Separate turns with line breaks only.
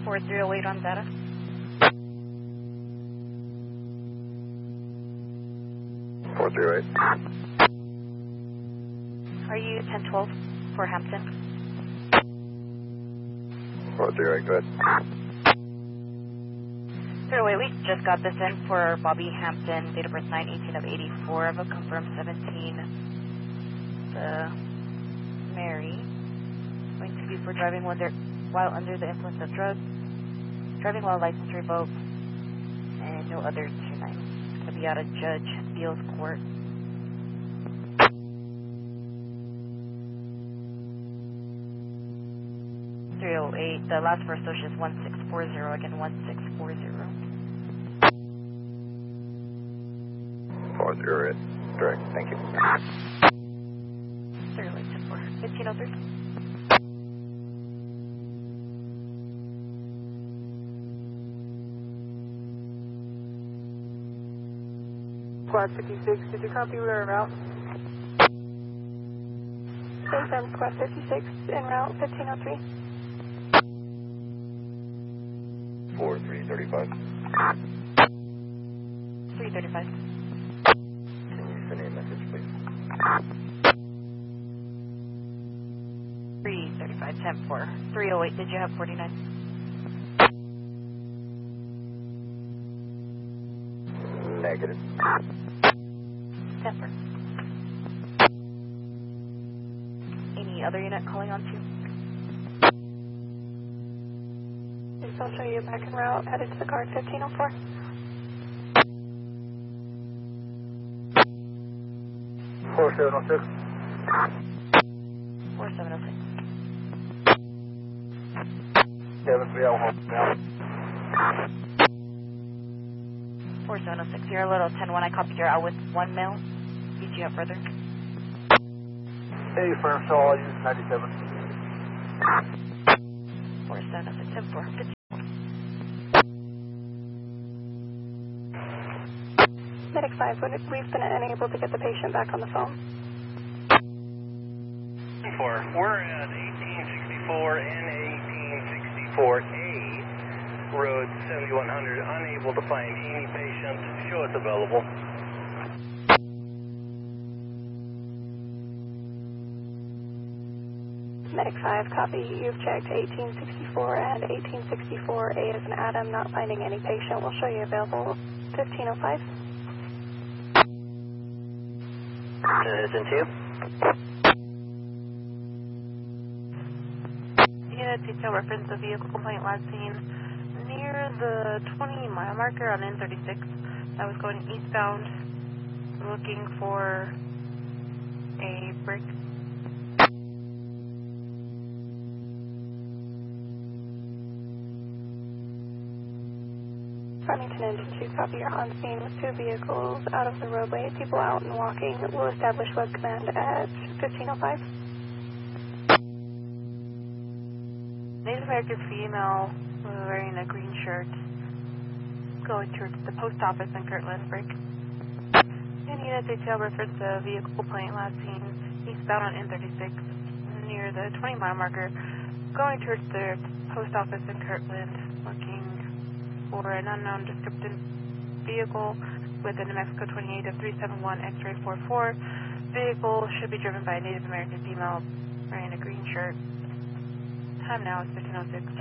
4308 on data. Are you 1012 for Hampton?
438, go ahead.
308, we just got this in for Bobby Hampton, date of birth 9/18 of 84, of a confirmed 17. Mary, going to be for driving while under the influence of drugs, driving while license revoked, and no other 29. It's going to be out of Judge Beal's court. The last four social is 1640, again 1640.
408, direct, thank you.
1503.
Squad 56, did you copy your route? Confirm Squad 56 en route 1503.
4335.
335.
Can you send me a message, please?
335, 10-4. 308, did you have 49?
Negative.
10-4. Any other unit calling on to?
Yes, I'll show you back en route, headed to the card 1504.
4706.
4706.
73 home now.
4706, you're a little 10-1, I copied your out with 1 mil. Did you have further?
Hey, firm, so I'll use 97.
4706, 10-4.
Medic 5, we've been unable to get the patient back on the phone.
4, we're at 1864 and 1864A, road 7100, unable to find any patient. Show us available.
Medic 5, copy. You've checked 1864 and 1864A as an Adam, not finding any patient. We'll show you available 1505.
Citizen 2.
Unit detail reference the vehicle complaint last seen near the 20-mile marker on N36. I was going eastbound, looking for a brick.
Farmington Engine 2, copy. You're on scene with 2 vehicles out of the roadway. People out and walking. We'll establish web command at 1505.
Native American female wearing a green shirt going towards the post office in Kirtland Break. And unit detail reference the vehicle complaint last seen eastbound on N36 near the 20-mile marker going towards the post office in Kirtland looking for an unknown descriptive vehicle with a New Mexico 28 of 371 X-ray 44. Vehicle should be driven by a Native American female wearing a green shirt. Time now is 1506.